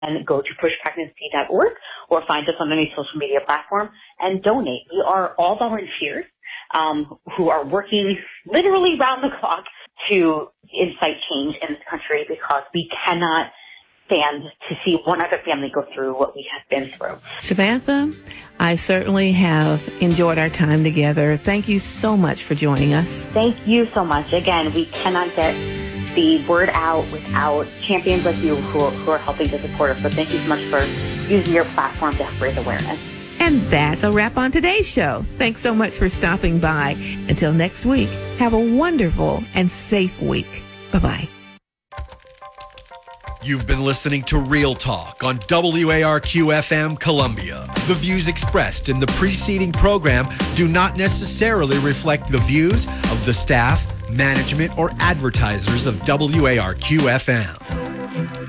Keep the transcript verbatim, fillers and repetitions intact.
and go to push pregnancy dot org or find us on any social media platform and donate. We are all volunteers um, who are working literally round the clock to incite change in this country because we cannot stand to see one other family go through what we have been through. Samantha, I certainly have enjoyed our time together. Thank you so much for joining us. Thank you so much. Again, we cannot get the word out without champions like you who are, who are helping to support us. So thank you so much for using your platform to raise awareness. And that's a wrap on today's show. Thanks so much for stopping by. Until next week, have a wonderful and safe week. Bye-bye. You've been listening to Real Talk on W A R Q F M Columbia. The views expressed in the preceding program do not necessarily reflect the views of the staff, management, or advertisers of W A R Q F M.